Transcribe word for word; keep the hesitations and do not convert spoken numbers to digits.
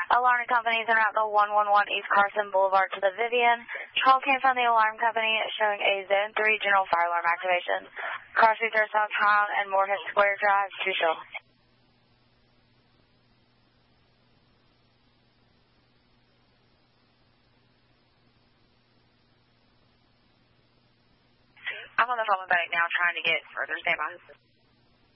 Alarm company is en route to one one one East Carson Boulevard to the Vivian. Call came from the alarm company showing a Zone three general fire alarm activation. Car seats are southbound and Moorhead Square Drive to show. I'm on the phone with Bank now trying to get further standby.